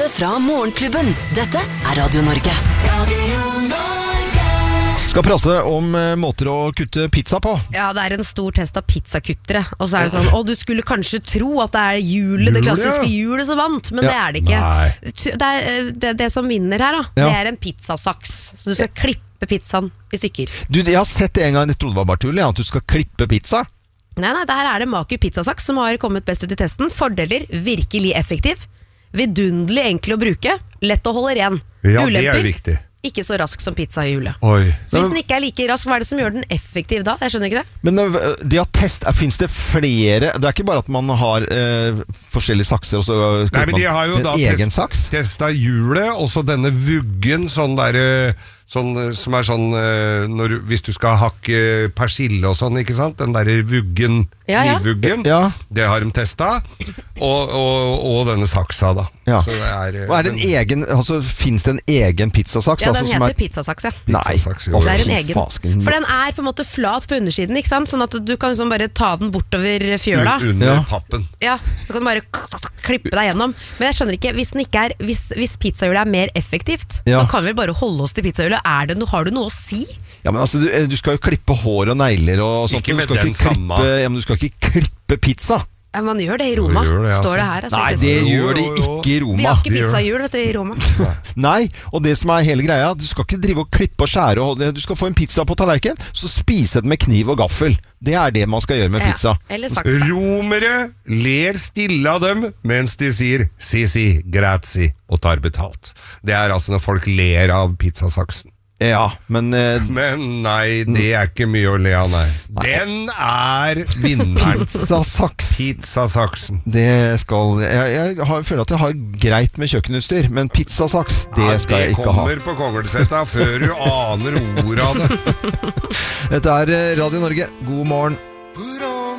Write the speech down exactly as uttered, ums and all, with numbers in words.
beste fra Morgenklubben. Dette er Radio Norge. Radio Norge. Skal prate om uh, måter å kutte pizza på. Ja, det er en stor test av pizzakuttere. Og så er det sånn, å, du skulle kanskje tro at det er hjulet, det klassiske hjulet som vant, men ja. det er det ikke. Det, er, det, det som vinner her da, ja. det er en pizzasaks. Så du skal klippe pizzaen i stykker. Du, jeg har sett det en gang, jeg trodde det var bare tull, ja, at du skal klippe pizza. Nei, nei, det her er det Maku pizzasaks som har kommet best ut i testen. Fordeler, virkelig effektiv, vidundelig enkel å bruke, lett å holde ren. Ja, Ulemper, det er viktig. Ikke så rask som pizza i hjulet. Oi. Så hvis den ikke er like rask, hva er det som gjør den effektiv da? Jeg skjønner ikke det. Men de har test, finnes det flere? Det er ikke bare at man har eh, forskjellige sakser, og så Nei, men de har jo en da egen test, saks. testet hjulet, og så denne vuggen, sånn der... Sånn, som er sånn når, hvis du skal hakke persille og sånn, ikke sant? Den der vuggen, ja, ja. knivvuggen, ja. det har de testet. Og, og, og denne saksa da. Ja. Så det er, og er det en egen, altså finnes det en egen pizzasaks? Ja, den altså, heter er... pizzasaks, ja. Nei, pizzasaks, det er en egen. Fasken. For den er på en måte flat på undersiden, ikke sant? Sånn at du kan sånn bare ta den bortover fjøla. Un under ja. pappen. Ja, så kan du bare klippe deg gjennom. Men jeg skjønner ikke, hvis, den ikke er, hvis, hvis pizzahjulet er mer effektivt, ja. så kan vi bare holde oss til pizzahjulet. Er det no, har du noe å si? Ja, men altså, du, du skal jo klippe hår og negler og sånt. Ikke med du skal den ikke klippe, samme. Ja, men du skal ikke klippe pizza. Ja, man gjør det i Roma, det, altså. står det her. Altså, Nei, det gjør de ikke i Roma. De har ikke pizzahjul, vet du, i Roma. Nei, og det som er hele greia, du skal ikke drive og klippe og skjære, og du skal få en pizza på tallerken, så spise den med kniv og gaffel. Det er det man skal gjøre med pizza. Ja, eller saks, da. Romere ler stille av dem, mens de sier si, si, grazie, og tar betalt. Det er altså når folk ler av pizzasaksen. Ja, men eh, Men nei, det er ikke mye å le av, nei. Den er vinneren. Pizzasaks. Pizzasaksen. Det skal Jeg, jeg har, føler at jeg har greit med kjøkkenutstyr, men pizzasaks, det skal ja, jeg ikke ha. Det kommer på kongelsetta før du aner ordet av det. Dette er Radio Norge. God morgen.